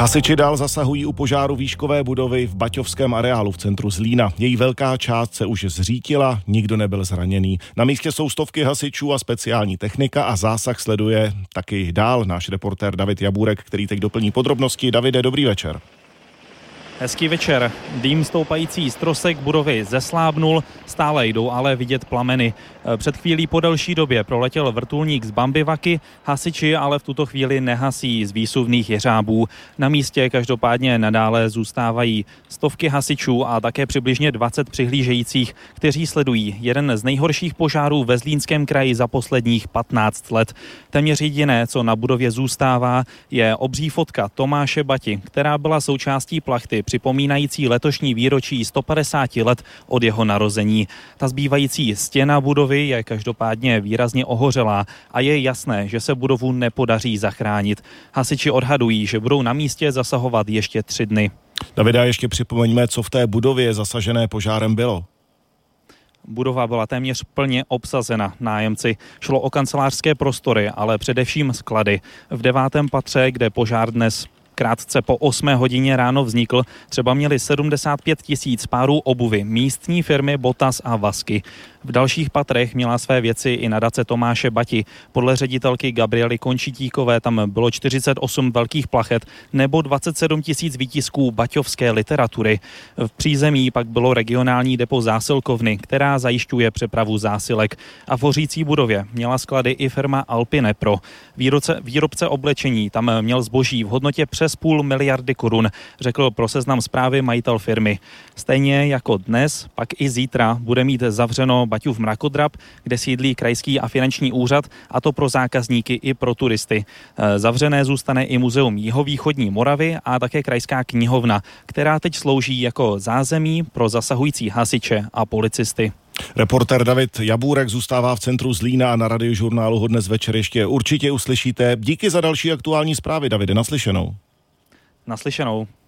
Hasiči dál zasahují u požáru výškové budovy v baťovském areálu v centru Zlína. Její velká část se už zřítila, nikdo nebyl zraněný. Na místě jsou stovky hasičů a speciální technika a zásah sleduje taky dál náš reportér David Jabůrek, který teď doplní podrobnosti. Davide, dobrý večer. Hezký večer. Dým stoupající z trosek budovy zeslábnul, stále jdou ale vidět plameny. Před chvílí po delší době proletěl vrtulník z Bambivaky, hasiči ale v tuto chvíli nehasí z výsuvných jeřábů. Na místě každopádně nadále zůstávají stovky hasičů a také přibližně 20 přihlížejících, kteří sledují jeden z nejhorších požárů ve Zlínském kraji za posledních 15 let. Téměř jediné, co na budově zůstává, je obří fotka Tomáše Bati, která byla součástí plachty připomínající letošní výročí 150 let od jeho narození. Ta zbývající stěna budovy je každopádně výrazně ohořelá a je jasné, že se budovu nepodaří zachránit. Hasiči odhadují, že budou na místě zasahovat ještě 3 dny. Davida, ještě připomeňme, co v té budově zasažené požárem bylo. Budova byla téměř plně obsazena nájemci. Šlo o kancelářské prostory, ale především sklady. V 9. patře, kde požár dnes krátce po 8 hodině ráno vznikl, třeba měli 75 000 párů obuvy místní firmy Botas a Vasky. V dalších patrech měla své věci i nadace Tomáše Bati. Podle ředitelky Gabriely Končitíkové tam bylo 48 velkých plachet nebo 27 000 výtisků baťovské literatury. V přízemí pak bylo regionální depo zásilkovny, která zajišťuje přepravu zásilek. A v hořící budově měla sklady i firma Alpinepro. Výrobce oblečení tam měl zboží v hodnotě přes 500 miliardy korun, řekl pro Seznam Zprávy majitel firmy. Stejně jako dnes, pak i zítra bude mít zavřeno Baťův mrakodrap, kde sídlí krajský a finanční úřad, a to pro zákazníky i pro turisty. Zavřené zůstane i muzeum Jihovýchodní Moravy a také krajská knihovna, která teď slouží jako zázemí pro zasahující hasiče a policisty. Reportér David Jabůrek zůstává v centru Zlína a na Radiožurnálu ho dnes večer ještě určitě uslyšíte. Díky za další aktuální zprávy, Davide, naslyšenou. Naslyšenou.